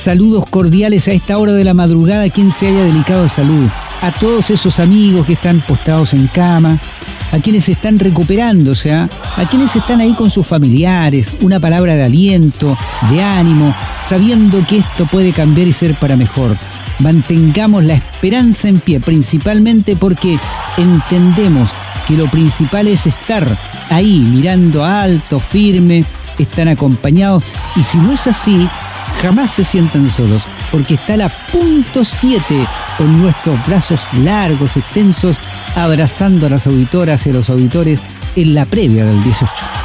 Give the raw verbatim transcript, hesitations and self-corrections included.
Saludos cordiales a esta hora de la madrugada a quien se haya delicado de salud, a todos esos amigos que están postrados en cama, a quienes están recuperándose, ¿eh? a quienes están ahí con sus familiares, una palabra de aliento, de ánimo, sabiendo que esto puede cambiar y ser para mejor. Mantengamos la esperanza en pie, principalmente porque entendemos que lo principal es estar ahí, mirando alto, firme, están acompañados, y si no es así, jamás se sientan solos, porque está la punto siete con nuestros brazos largos, extensos, abrazando a las auditoras y a los auditores en la previa del dieciocho.